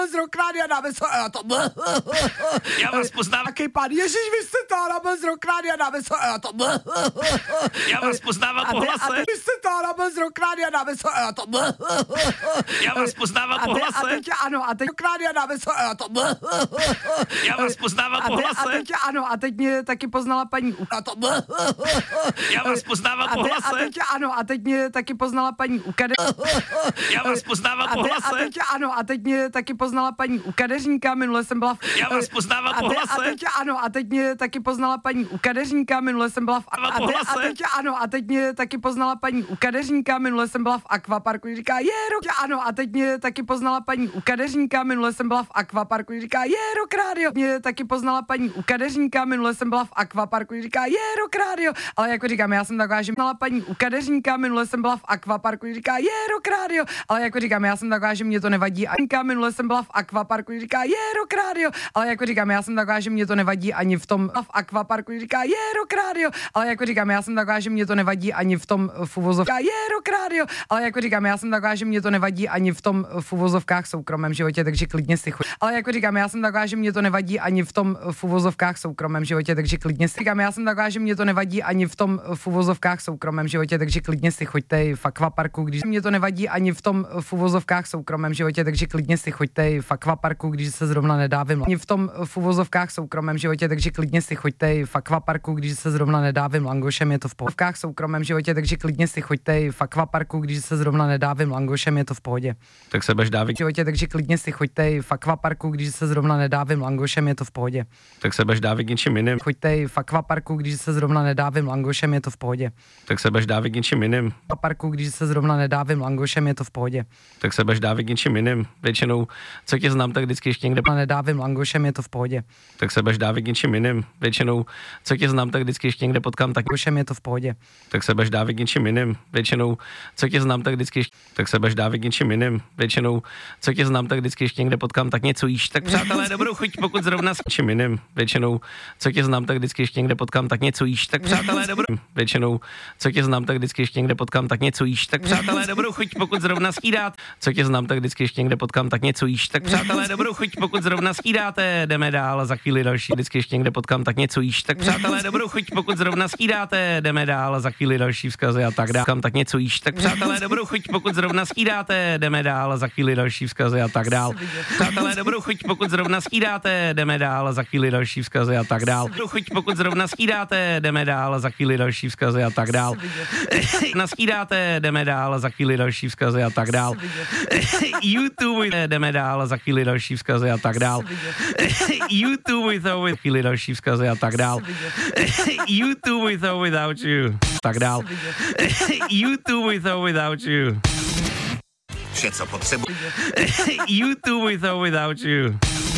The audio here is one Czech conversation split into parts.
z Rokrádia dáme so... Já vás poznám. Taký pán, Ježíš, vy jste to, dáme z Rokrádia dáme so... Já vás poznávám po hlase. Vy jste to, dáme z Rokrádia dáme so... Já vás poznávám po hlase. A teď Rokrádia dáme so... Já vás poznávám po hlase. A teď mě taky poznala paní Já vás poznávám po hlase. A teď mě taky poznala paní u Já vás poznávám po hlase. A teď mě taky poznala paní u kadeřníka, minule jsem byla Já vás poznávám po hlase. A teď mě taky poznala paní u kadeřníka, minule jsem byla a teď mě taky poznala paní u kadeřníka, minule jsem byla v akvaparku, říká, a teď mě taky poznala paní u kadeřníka, minule jsem byla v akvaparku, říká, Rokrádio. Mě taky poznala paní u kadeřníka, minule jsem byla v akvaparku, říká, Rokrádio. Ale jako říkám, já jsem taková, že měla paní u kadeřníka, minule jsem byla v akvaparku, říká, Rokrádio. Ale jako říkám, já jsem taková, že mě to nevadí. A minule jsem byla v akvaparku, říká, Rokrádio. Ale jako říkám, já jsem taková, že mě to nevadí ani v tom v akvaparku, říká, Rokrádio. Ale jako říkám, já jsem taková, že mě to nevadí ani v tom v uvozovkách, Rokrádio. Ale jako říkám, já jsem taková, že mě to nevadí ani v tom v uvozovkách soukromém životě, takže klidně si chuť. Ale jako říkám, já jsem taková, že mě to nevadí ani v tom v uvozovkách soukromém životě, takže klidně si říkám, já jsem taková, že mě to nevadí ani v tom v uvozovkách soukromém životě, takže klidně si choďte v akvaparku, když mě to nevadí ani v tom v uvozovkách soukromém životě, takže klidně si choďte v akvaparku, když se zrovna nedá vymlát. Ani v tom v uvozovkách soukromém životě, takže klidně si choďte v akvaparku, když se zrovna nedá vymlangošem, je to v pohodě. V soukromém životě, takže klidně si choďte v akvaparku, když se zrovna nedá vymlangošem, je to v pohodě. Tak se budeš dávit. V životě, takže klidně si choďte v akvaparku, když se zrovna nedá vymlangošem, je to v pohodě. Tak se budeš dávit něčím jiným. Choďte v akvaparku, když se zrovna nedá vymlangošem, je to v pohodě. Tak se budeš dávit něčím jiným. V akvaparku, když se zrovna nedá vymlangošem, je to v pohodě. Tak se budeš dávit něčím jiným. Většinou, co tě znám, tak vždycky ještě někde nedá vymlangošem, je to v pohodě. Tak se budeš dávit něčím jiným. Většinou, co tě znám, tak vždycky ještě někde potkám, tak je to v pohodě. Tak se budeš dávit něčím jiným. Většinou, co tě znám, tak vždycky tak se budeš dávit něčím jiným. Většinou, co tě znám, tak vždycky ještě někde potkám, tak něco jíš. Tak přátelé, dobrou chuť, pokud zrovna s něčím jiným. Většinou, co tě znám, tak vždycky ještě někde potkám, tak něco jíš. Tak přátelé, dobrou. Většinou, co tě znám, tak vždycky ještě někde potkám, tak něco jíš. Tak přátelé, dobrou chuť, pokud zrovna skýdát. Co tě znám, tak vždycky ještě někde potkám, tak něco jíš. Tak přátelé, dobrou chuť, pokud zrovna skýdáte. Jdeme dál, za chvíli další. Vždycky ještě někde potkám, tak něco jíš. Tak přátelé, dobrou chuť, pokud zrovna skýdáte. Jdeme dál, za chvíli další vzkazy a tak dál. Kam tak něco jíš. Tak přátelé, dobrou chuť, pokud zrovna skýdáte. Jdeme dál, za chvíli další vzkazy a tak dál. Přátelé, dobrou chuť, pokud zrovna skýdáte. Jdeme dál, za chvíli další vzkazy a tak dál. Dobrou chuť, pokud zrovna skýdáte. Jdeme dál, za chvíli další vzkazy a tak dál. Naskýdáte, jdeme dál, za chvíli další vzkazy a tak dál. YouTube, jdeme dál, za chvíli další vzkazy a tak dál. YouTube with chvíli další vzkazy a tak dál. YouTube with or without you. Tak dál. YouTube with or without you. Vše, co potřebuje. YouTube with or without you.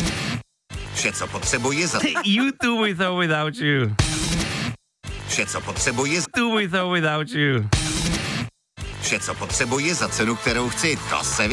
Vše, co potřebuje za... YouTube with or without you. Vše, co potřebuje... YouTube with or without you. Vše, co potřebuje za cenu, kterou chci, to se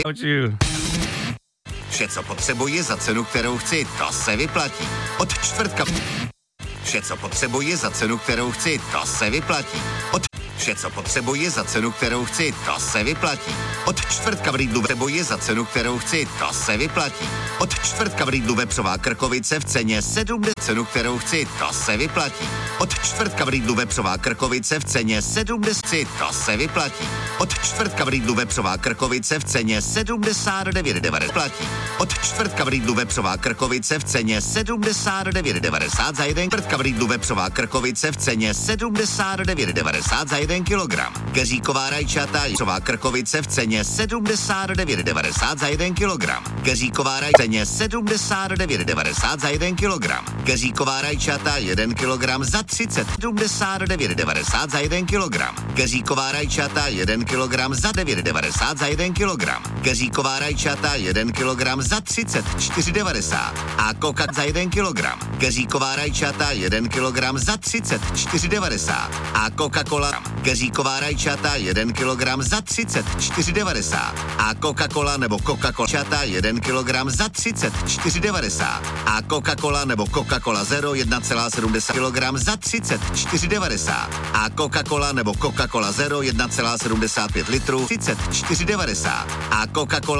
Vše, co potřebuje za cenu, kterou chci, to se vyplatí. Od čtvrtka... Vše, co potřebuje za cenu, kterou chci, to se vyplatí. Vše, co potřebuje za cenu, kterou chci, to se vyplatí. Od čtvrtka v Lidlu potřebuje za cenu, kterou chci, to se vyplatí. Od čtvrtka v Lidlu vepřová krkovice v ceně 70, cenu, kterou chci, to se vyplatí. Od čtvrtka v Lidlu vepřová krkovice v ceně 70, to se vyplatí. Od čtvrtka v Lidlu vepřová krkovice v ceně 79,90 platí. Od čtvrtka v Lidlu vepřová krkovice v ceně 79,90 za 1 čtvrtka v Lidlu vepřová krkovice v ceně 79,90 za 1 kilogram. Keříková rajčata vepřová krkovice v ceně 79,90 za 1 kilogram. Keříková rajčata v ceně 79,90 za 1 kilogram. Keříková rajčata 1 kilogram za 30,79,90 za 1 kilogram. Keříková rajčata 1 kilogram za 9,90 za 1 kilogram. Keříková rajčata 1 kilogram za 34,90 a koka za 1 kilogram. Keříková rajčata 1 kilogram za 34,90 a Coca-Cola. Keříková rajčata 1 kilogram za 34,90 a Coca-Cola nebo Coca-Cola rajčata 1 kilogram za 34,90 a Coca-Cola nebo Coca-Cola Zero 1,70 kilogram za 34,90 a Coca-Cola nebo Coca-Cola Zero 1,75 litru 34,90 a Coca-Cola